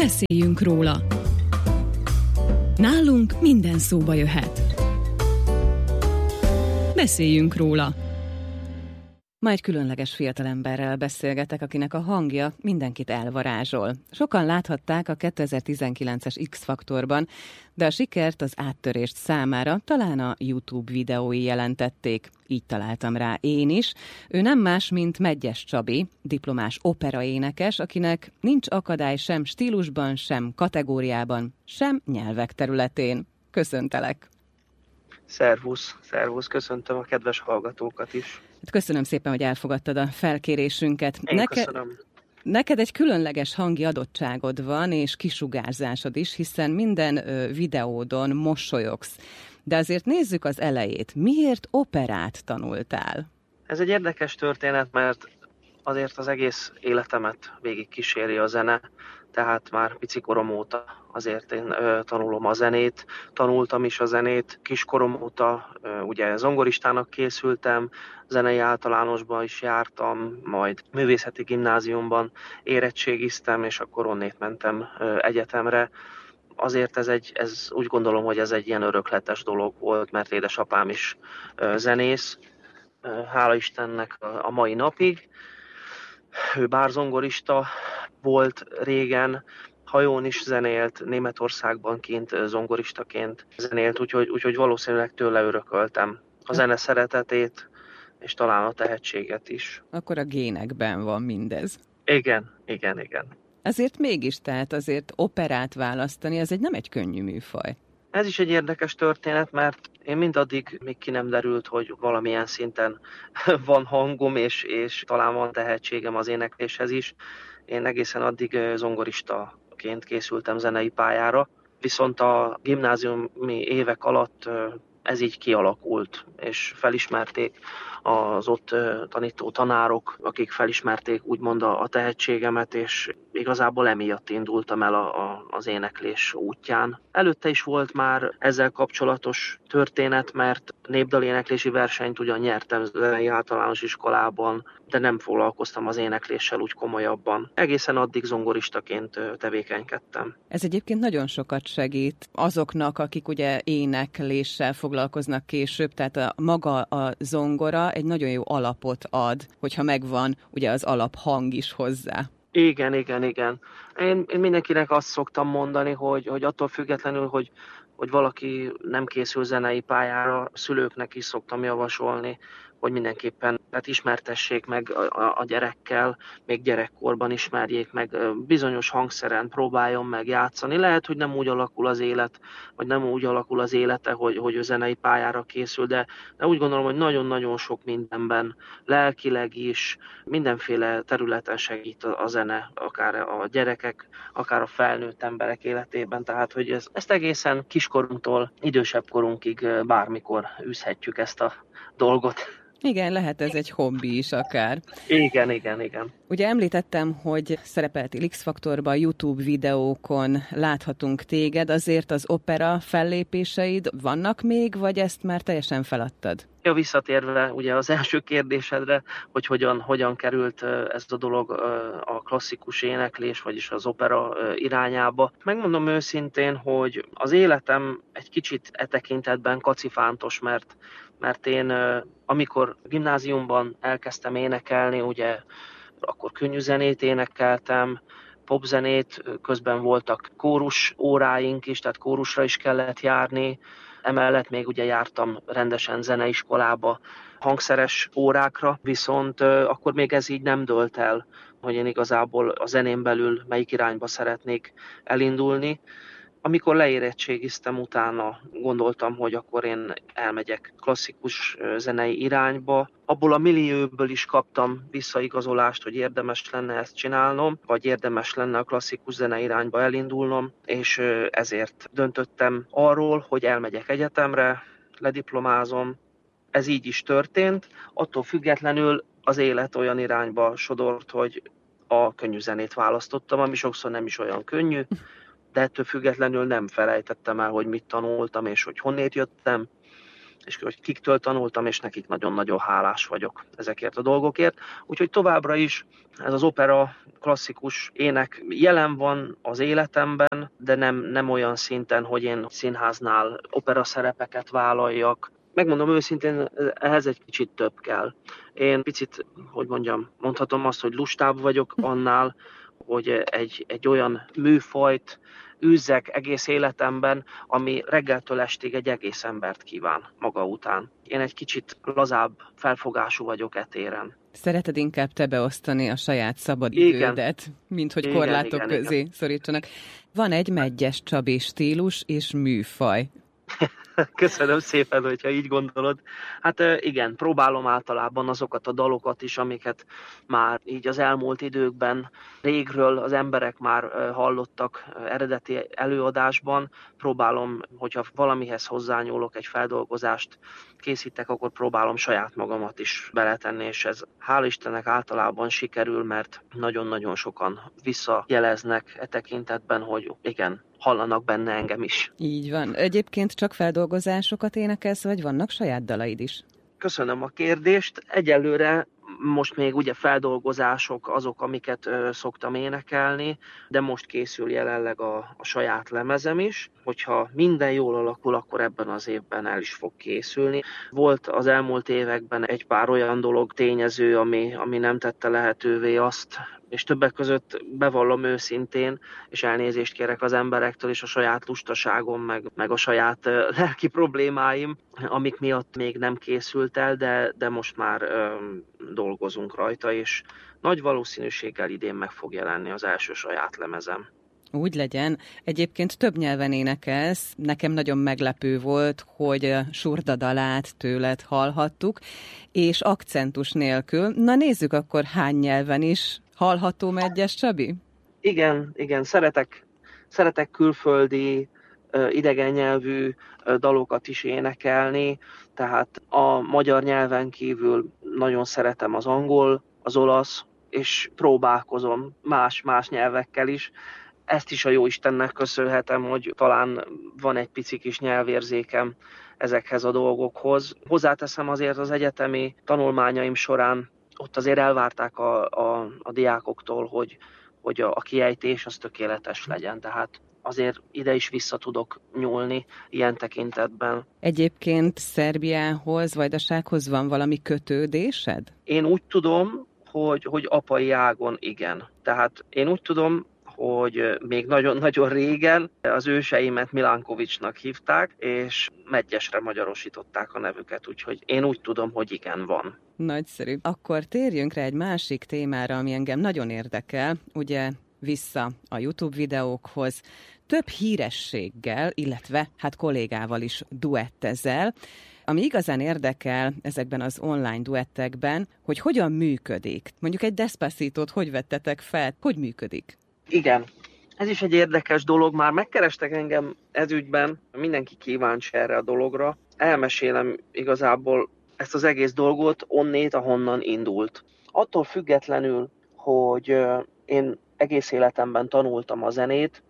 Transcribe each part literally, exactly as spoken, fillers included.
Beszéljünk róla. Nálunk minden szóba jöhet. Beszéljünk róla. Ma egy különleges fiatalemberrel beszélgetek, akinek a hangja mindenkit elvarázsol. Sokan láthatták a kétezer-tizenkilences X-faktorban, de a sikert, az áttörést számára talán a YouTube videói jelentették. Így találtam rá én is. Ő nem más, mint Medgyes Csabi, diplomás operaénekes, akinek nincs akadály sem stílusban, sem kategóriában, sem nyelvek területén. Köszöntelek! Szervusz, szervusz, köszöntöm a kedves hallgatókat is. Köszönöm szépen, hogy elfogadtad a felkérésünket. Én Neke... köszönöm. Neked egy különleges hangi adottságod van, és kisugárzásod is, hiszen minden ö, videódon mosolyogsz. De azért nézzük az elejét. Miért operát tanultál? Ez egy érdekes történet, mert azért az egész életemet végig kíséri a zene, tehát már picikorom óta azért én ö, tanulom a zenét, tanultam is a zenét, kiskorom óta ö, ugye zongoristának készültem, zenei általánosban is jártam, majd művészeti gimnáziumban érettségiztem, és akkor onnét mentem ö, egyetemre. Azért ez, egy, ez úgy gondolom, hogy ez egy ilyen örökletes dolog volt, mert édesapám is ö, zenész, ö, hála Istennek a, a mai napig. Ő bárzongorista volt régen, hajón is zenélt, Németországban kint zongoristaként zenélt, úgyhogy, úgyhogy valószínűleg tőle örököltem a zene szeretetét, és talán a tehetséget is. Akkor a génekben van mindez. Igen, igen, igen. Ezért mégis, tehát azért operát választani, ez egy nem egy könnyű műfaj. Ez is egy érdekes történet, mert én mindaddig még ki nem derült, hogy valamilyen szinten van hangom, és, és talán van tehetségem az énekléshez is. Én egészen addig zongoristaként készültem zenei pályára, viszont a gimnáziumi évek alatt ez így kialakult, és felismerték az ott tanító tanárok, akik felismerték úgymond a tehetségemet, és igazából emiatt indultam el a, a, az éneklés útján. Előtte is volt már ezzel kapcsolatos történet, mert népdaléneklési versenyt ugyan nyertem zenei általános iskolában, de nem foglalkoztam az énekléssel úgy komolyabban. Egészen addig zongoristaként tevékenykedtem. Ez egyébként nagyon sokat segít azoknak, akik ugye énekléssel foglalkoznak később, tehát a, maga a zongora egy nagyon jó alapot ad, hogyha megvan ugye az alaphang is hozzá. Igen, igen, igen. Én, én mindenkinek azt szoktam mondani, hogy, hogy attól függetlenül, hogy, hogy valaki nem készül zenei pályára, a szülőknek is szoktam javasolni, hogy mindenképpen tehát ismertessék meg a, a gyerekkel, még gyerekkorban ismerjék meg, bizonyos hangszeren próbáljon meg játszani. Lehet, hogy nem úgy alakul az élet, vagy nem úgy alakul az élete, hogy, hogy ő zenei pályára készül, de, de úgy gondolom, hogy nagyon-nagyon sok mindenben, lelkileg is, mindenféle területen segít a, a zene, akár a gyerekek, akár a felnőtt emberek életében. Tehát, hogy ez, ezt egészen kiskorunktól idősebb korunkig bármikor űzhetjük ezt a dolgot. Igen, lehet ez egy hobbi is akár. Igen, igen, igen. Ugye említettem, hogy szerepeltél X-faktorban, YouTube videókon láthatunk téged, azért az opera fellépéseid vannak még, vagy ezt már teljesen feladtad? Ja, visszatérve ugye az első kérdésedre, hogy hogyan, hogyan került ez a dolog a klasszikus éneklés, vagyis az opera irányába. Megmondom őszintén, hogy az életem egy kicsit e tekintetben kacifántos, mert, mert én amikor gimnáziumban elkezdtem énekelni, ugye akkor könnyű zenét énekeltem, popzenét, közben voltak kórus óráink is, tehát kórusra is kellett járni. Emellett még ugye jártam rendesen zeneiskolába, hangszeres órákra, viszont uh, akkor még ez így nem dőlt el, hogy én igazából a zenén belül melyik irányba szeretnék elindulni. Amikor leérettségiztem, utána gondoltam, hogy akkor én elmegyek klasszikus zenei irányba. Abból a millióből is kaptam visszaigazolást, hogy érdemes lenne ezt csinálnom, vagy érdemes lenne a klasszikus zene irányba elindulnom, és ezért döntöttem arról, hogy elmegyek egyetemre, lediplomázom. Ez így is történt. Attól függetlenül az élet olyan irányba sodort, hogy a könnyű zenét választottam, ami sokszor nem is olyan könnyű, de ettől függetlenül nem felejtettem el, hogy mit tanultam, és hogy honnét jöttem, és hogy kiktől tanultam, és nekik nagyon-nagyon hálás vagyok ezekért a dolgokért. Úgyhogy továbbra is ez az opera klasszikus ének jelen van az életemben, de nem, nem olyan szinten, hogy én színháznál opera szerepeket vállaljak. Megmondom őszintén, ehhez egy kicsit több kell. Én picit, hogy mondjam, mondhatom azt, hogy lustább vagyok annál, hogy egy, egy olyan műfajt űzzek egész életemben, ami reggeltől estig egy egész embert kíván maga után. Én egy kicsit lazább felfogású vagyok e téren. Szereted inkább te beosztani a saját szabadidődet, mint hogy igen, korlátok igen, közé igen. szorítsanak. Van egy Medgyes Csabi stílus és műfaj. Köszönöm szépen, hogyha így gondolod. Hát igen, próbálom általában azokat a dalokat is, amiket már így az elmúlt időkben régről az emberek már hallottak eredeti előadásban. Próbálom, hogyha valamihez hozzányúlok, egy feldolgozást készítek, akkor próbálom saját magamat is beletenni, és ez hál' Istennek általában sikerül, mert nagyon-nagyon sokan visszajeleznek e tekintetben, hogy igen, hallanak benne engem is. Így van. Egyébként csak feldolgozásokat énekelsz, vagy vannak saját dalaid is? Köszönöm a kérdést. Egyelőre most még ugye feldolgozások azok, amiket ö, szoktam énekelni, de most készül jelenleg a, a saját lemezem is. Hogyha minden jól alakul, akkor ebben az évben el is fog készülni. Volt az elmúlt években egy pár olyan dolog, tényező, ami, ami nem tette lehetővé azt, és többek között bevallom őszintén, és elnézést kérek az emberektől, és a saját lustaságom, meg, meg a saját uh, lelki problémáim, amik miatt még nem készült el, de, de most már um, dolgozunk rajta, és nagy valószínűséggel idén meg fog jelenni az első saját lemezem. Úgy legyen. Egyébként több nyelven énekelsz. Nekem nagyon meglepő volt, hogy Surda dalát tőled hallhattuk, és akcentus nélkül. Na nézzük akkor, hány nyelven is hallható Medgyes Csabi? Igen, igen, szeretek, szeretek külföldi, idegen nyelvű dalokat is énekelni, tehát a magyar nyelven kívül nagyon szeretem az angol, az olasz, és próbálkozom más-más nyelvekkel is. Ezt is a Jóistennek köszönhetem, hogy talán van egy pici kis nyelvérzékem ezekhez a dolgokhoz. Hozzáteszem azért az egyetemi tanulmányaim során, ott azért elvárták a, a, a diákoktól, hogy, hogy a, a kiejtés az tökéletes legyen, tehát azért ide is vissza tudok nyúlni ilyen tekintetben. Egyébként Szerbiához, Vajdasághoz van valami kötődésed? Én úgy tudom, hogy, hogy apai ágon igen. Tehát én úgy tudom, hogy még nagyon-nagyon régen az őseimet Milánkovicsnak hívták, és Medgyesre magyarosították a nevüket, úgyhogy én úgy tudom, hogy igen, van. Nagyszerű. Akkor térjünk rá egy másik témára, ami engem nagyon érdekel, ugye vissza a YouTube videókhoz. Több hírességgel, illetve hát kollégával is duettezel, ami igazán érdekel ezekben az online duettekben, hogy hogyan működik. Mondjuk egy Despacitót hogy vettetek fel, hogy működik? Igen, ez is egy érdekes dolog, már megkerestek engem ezügyben, mindenki kíváncsi erre a dologra. Elmesélem igazából ezt az egész dolgot onnét, ahonnan indult. Attól függetlenül, hogy én egész életemben tanultam a zenét,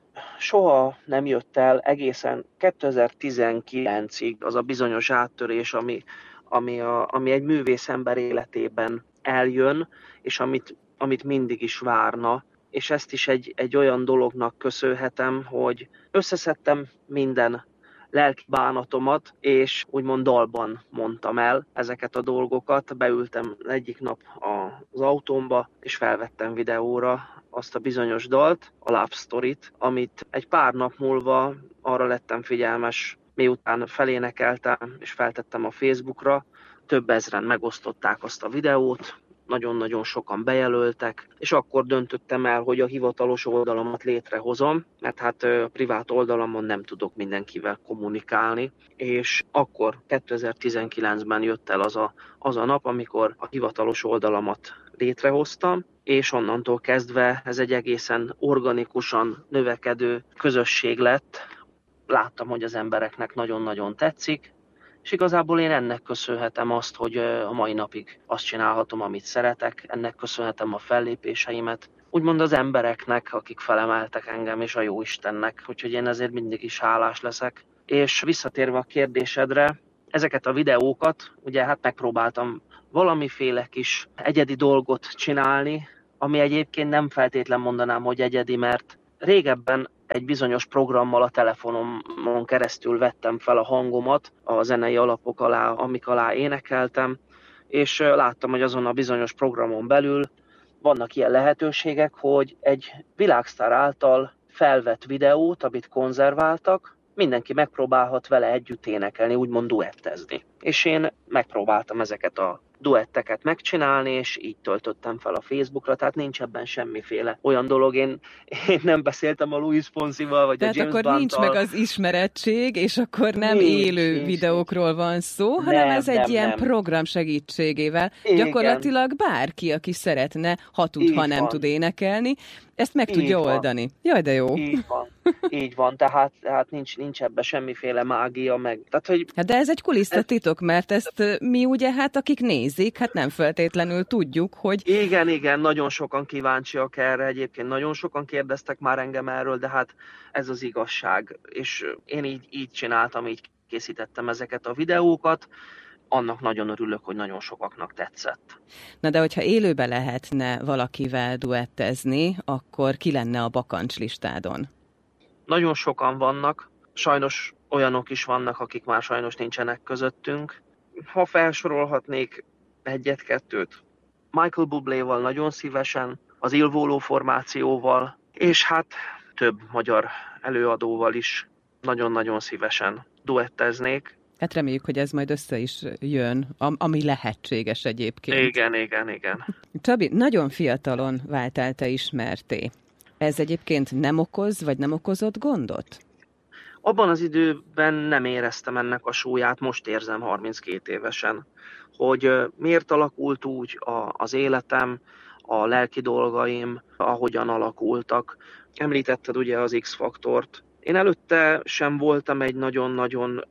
soha nem jött el egészen kétezer-tizenkilencig az a bizonyos áttörés, ami, ami, a, ami egy művészember életében eljön, és amit, amit mindig is várna. És ezt is egy, egy olyan dolognak köszönhetem, hogy összeszedtem minden lelki bánatomat, és úgymond dalban mondtam el ezeket a dolgokat. Beültem egyik nap az autómba, és felvettem videóra azt a bizonyos dalt, a Love Story-t, amit egy pár nap múlva arra lettem figyelmes, miután felénekeltem, és feltettem a Facebookra. Több ezren megosztották azt a videót, nagyon-nagyon sokan bejelöltek, és akkor döntöttem el, hogy a hivatalos oldalamat létrehozom, mert hát a privát oldalamon nem tudok mindenkivel kommunikálni, és akkor kétezer-tizenkilencben jött el az a, az a nap, amikor a hivatalos oldalamat létrehoztam, és onnantól kezdve ez egy egészen organikusan növekedő közösség lett. Láttam, hogy az embereknek nagyon-nagyon tetszik, és igazából én ennek köszönhetem azt, hogy a mai napig azt csinálhatom, amit szeretek, ennek köszönhetem a fellépéseimet, úgymond az embereknek, akik felemeltek engem, és a Jóistennek, úgyhogy én ezért mindig is hálás leszek. És visszatérve a kérdésedre, ezeket a videókat, ugye hát megpróbáltam valamiféle kis egyedi dolgot csinálni, ami egyébként nem feltétlen mondanám, hogy egyedi, mert régebben egy bizonyos programmal a telefonomon keresztül vettem fel a hangomat a zenei alapok alá, amik alá énekeltem, és láttam, hogy azon a bizonyos programon belül vannak ilyen lehetőségek, hogy egy világsztár által felvett videót, amit konzerváltak, mindenki megpróbálhat vele együtt énekelni, úgymond duettezni. És én megpróbáltam ezeket a duetteket megcsinálni, és így töltöttem fel a Facebookra, tehát nincs ebben semmiféle olyan dolog. Én, én nem beszéltem a Luis Fonsival, vagy tehát a James akkor Blunttal. nincs meg az ismerettség, és akkor nem nincs, élő nincs, videókról nincs. van szó, hanem nem, ez egy nem, ilyen nem. program segítségével. Igen. Gyakorlatilag bárki, aki szeretne, ha tud, Így ha nem van. tud énekelni, ezt meg Így tudja van. oldani. Jaj, de jó. Így van. Így van, tehát, tehát nincs, nincs ebben semmiféle mágia, meg. Tehát, hogy Hát de ez egy kulisszatitok, mert ezt mi ugye, hát akik nézik, hát nem feltétlenül tudjuk, hogy... Igen, igen, nagyon sokan kíváncsiak erre, egyébként nagyon sokan kérdeztek már engem erről, de hát ez az igazság. És én így, így csináltam, így készítettem ezeket a videókat, annak nagyon örülök, hogy nagyon sokaknak tetszett. Na de hogyha élőbe lehetne valakivel duettezni, akkor ki lenne a bakancs listádon? Nagyon sokan vannak, sajnos olyanok is vannak, akik már sajnos nincsenek közöttünk. Ha felsorolhatnék egyet-kettőt, Michael Bubléval nagyon szívesen, az Il Volo formációval, és hát több magyar előadóval is nagyon-nagyon szívesen duetteznék. Hát reméljük, hogy ez majd össze is jön, ami lehetséges egyébként. Igen, igen, igen. Csabi, nagyon fiatalon váltál te ismerté. Ez egyébként nem okoz, vagy nem okozott gondot? Abban az időben nem éreztem ennek a súlyát, most érzem harminckét évesen, hogy miért alakult úgy az életem, a lelki dolgaim, ahogyan alakultak. Említetted ugye az X-faktort. Én előtte sem voltam egy nagyon-nagyon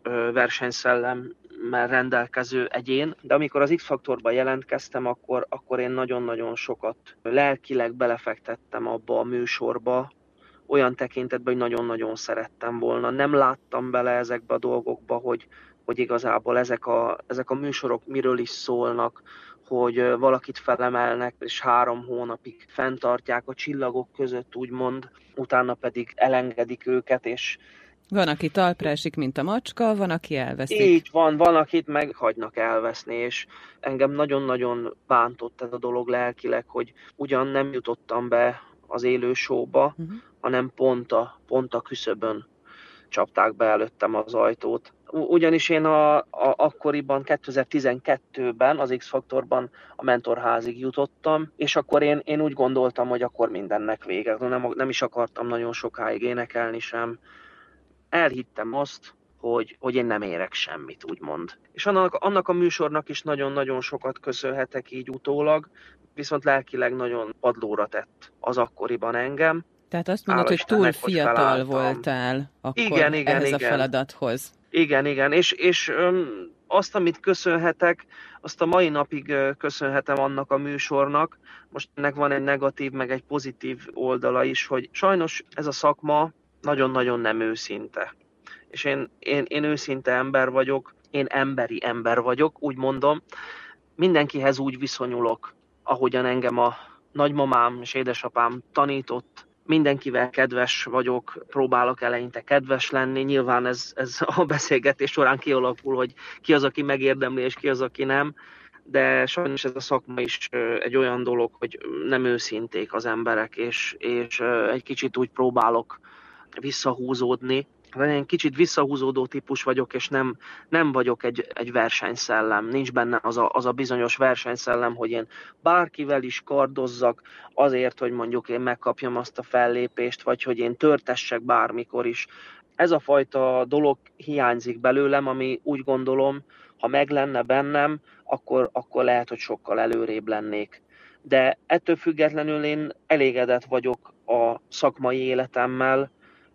versenyszellemmel rendelkező egyén, de amikor az X-faktorba jelentkeztem, akkor, akkor én nagyon-nagyon sokat lelkileg belefektettem abba a műsorba, olyan tekintetben, hogy nagyon-nagyon szerettem volna. Nem láttam bele ezekbe a dolgokba, hogy, hogy igazából ezek a, ezek a műsorok miről is szólnak, hogy valakit felemelnek, és három hónapig fenntartják a csillagok között, úgymond, utána pedig elengedik őket, és van, aki talpra esik, mint a macska, van, aki elveszik. Így van, van, akit meghagynak elveszni, és engem nagyon-nagyon bántott ez a dolog lelkileg, hogy ugyan nem jutottam be az élő showba, uh-huh. hanem pont a, pont a küszöbön csapták be előttem az ajtót. Ugyanis én a, a, akkoriban, kétezer-tizenkettőben az X-faktorban a mentorházig jutottam, és akkor én, én úgy gondoltam, hogy akkor mindennek vége. Nem, nem is akartam nagyon sokáig énekelni sem. Elhittem azt, hogy, hogy én nem érek semmit, úgymond. És annak, annak a műsornak is nagyon-nagyon sokat köszönhetek így utólag, viszont lelkileg nagyon padlóra tett az akkoriban engem. Tehát azt mondod, hogy túl fiatal voltál akkor igen, igen, ehhez igen. a feladathoz. Igen, igen, és, és öm, azt, amit köszönhetek, azt a mai napig köszönhetem annak a műsornak. Most ennek van egy negatív, meg egy pozitív oldala is, hogy sajnos ez a szakma nagyon-nagyon nem őszinte. És én, én, én őszinte ember vagyok, én emberi ember vagyok, úgy mondom. Mindenkihez úgy viszonyulok, ahogyan engem a nagymamám és édesapám tanított. Mindenkivel kedves vagyok, próbálok eleinte kedves lenni. Nyilván ez, ez a beszélgetés során kialakul, hogy ki az, aki megérdemli, és ki az, aki nem. De sajnos ez a szakma is egy olyan dolog, hogy nem őszinték az emberek, és, és egy kicsit úgy próbálok visszahúzódni. Én kicsit visszahúzódó típus vagyok, és nem, nem vagyok egy, egy versenyszellem. Nincs benne az a, az a bizonyos versenyszellem, hogy én bárkivel is kardozzak azért, hogy mondjuk én megkapjam azt a fellépést, vagy hogy én törtessek bármikor is. Ez a fajta dolog hiányzik belőlem, ami úgy gondolom, ha meg lenne bennem, akkor, akkor lehet, hogy sokkal előrébb lennék. De ettől függetlenül én elégedett vagyok a szakmai életemmel,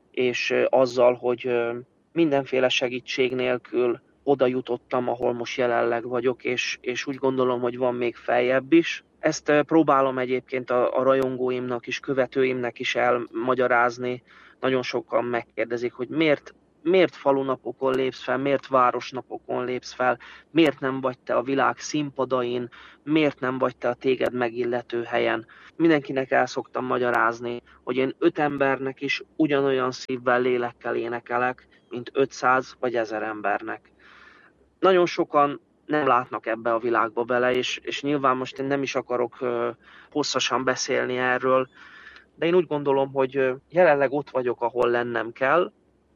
és azzal, hogy mindenféle segítség nélkül oda jutottam, ahol most jelenleg vagyok, és, és úgy gondolom, hogy van még feljebb is. Ezt próbálom egyébként a, a rajongóimnak is, követőimnek is elmagyarázni. Nagyon sokan megkérdezik, hogy miért miért falunapokon lépsz fel, miért városnapokon lépsz fel, miért nem vagy te a világ színpadain, miért nem vagy te a téged megillető helyen. Mindenkinek el szoktam magyarázni, hogy én öt embernek is ugyanolyan szívvel, lélekkel énekelek, mint ötszáz vagy ezer embernek. Nagyon sokan nem látnak ebbe a világba bele, és, és nyilván most én nem is akarok uh, hosszasan beszélni erről, de én úgy gondolom, hogy uh, jelenleg ott vagyok, ahol lennem kell,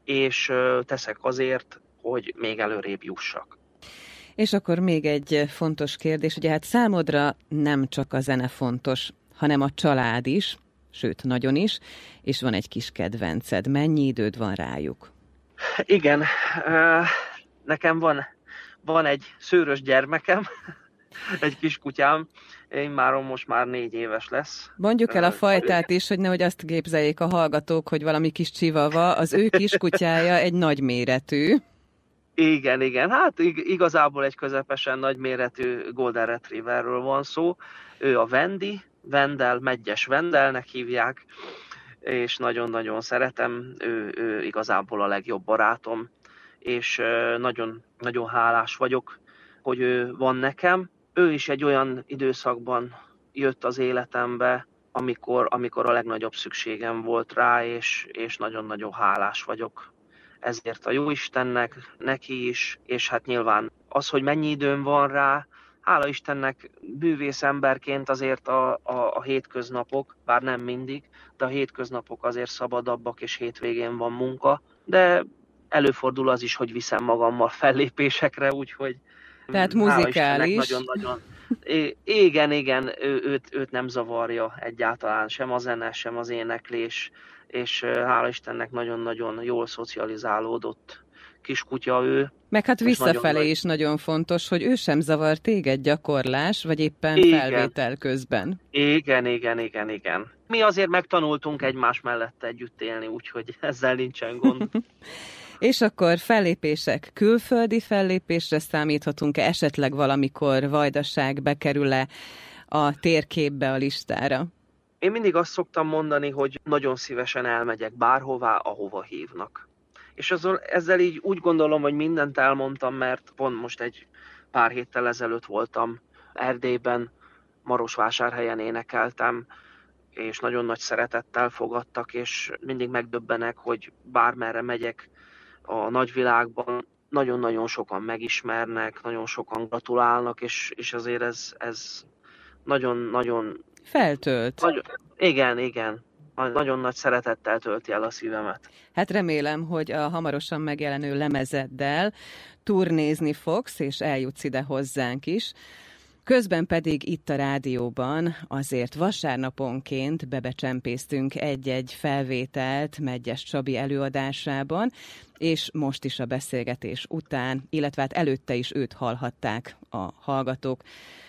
és uh, teszek azért, hogy még előrébb jussak. És akkor még egy fontos kérdés, ugye hát számodra nem csak a zene fontos, hanem a család is, sőt nagyon is, és van egy kis kedvenced. Mennyi időd van rájuk? Igen, uh, nekem van Van egy szőrös gyermekem, egy kiskutyám, én már most már négy éves lesz. Mondjuk el a fajtát is, hogy nehogy azt képzeljék a hallgatók, hogy valami kis csivava, az ő kiskutyája egy nagyméretű. Igen, igen, hát igazából egy közepesen nagyméretű Golden Retrieverről van szó. Ő a Wendy, Wendell, Medgyes Wendelnek hívják, és nagyon-nagyon szeretem, ő, ő igazából a legjobb barátom, és nagyon, nagyon hálás vagyok, hogy ő van nekem. Ő is egy olyan időszakban jött az életembe, amikor, amikor a legnagyobb szükségem volt rá, és, és nagyon-nagyon hálás vagyok ezért a Jóistennek, neki is, és hát nyilván az, hogy mennyi időm van rá, hála Istennek bűvész emberként azért a, a, a hétköznapok, bár nem mindig, de a hétköznapok azért szabadabbak, és hétvégén van munka, de előfordul az is, hogy viszem magammal fellépésekre, úgyhogy tehát muzikális. Nagyon-nagyon. Igen, igen, ő, őt, őt nem zavarja egyáltalán, sem a zene, sem az éneklés, és hála Istennek nagyon-nagyon jól szocializálódott kiskutya ő. Meg hát visszafelé nagyon is nagyon fontos, hogy ő sem zavar téged gyakorlás, vagy éppen igen. felvétel közben. Igen, igen, igen, igen. Mi azért megtanultunk egymás mellett együtt élni, úgyhogy ezzel nincsen gond. És akkor fellépések, külföldi fellépésre számíthatunk-e, esetleg valamikor Vajdaság bekerül-e a térképbe, a listára? Én mindig azt szoktam mondani, hogy nagyon szívesen elmegyek bárhová, ahova hívnak. És azon, ezzel így úgy gondolom, hogy mindent elmondtam, mert pont most egy pár héttel ezelőtt voltam Erdélyben, Marosvásárhelyen énekeltem, és nagyon nagy szeretettel fogadtak, és mindig megdöbbenek, hogy bármerre megyek a nagyvilágban, nagyon-nagyon sokan megismernek, nagyon sokan gratulálnak, és, és azért ez, ez nagyon-nagyon... Feltölt. Nagyon, igen, igen. Nagyon nagy szeretettel tölti el a szívemet. Hát remélem, hogy a hamarosan megjelenő lemezeddel turnézni fogsz, és eljutsz ide hozzánk is. Közben pedig itt a rádióban azért vasárnaponként bebecsempésztünk egy-egy felvételt Medgyes Csabi előadásában, és most is a beszélgetés után, illetve hát előtte is őt hallhatták a hallgatók.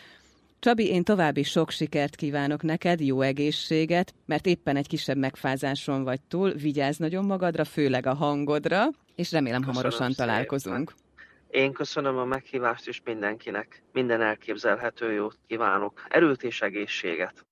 Csabi, én további sok sikert kívánok neked, jó egészséget, mert éppen egy kisebb megfázáson vagy túl, vigyázz nagyon magadra, főleg a hangodra, és remélem Köszönöm hamarosan szépen. Találkozunk. Én köszönöm a meghívást, és mindenkinek minden elképzelhető jót kívánok. Erőt és egészséget!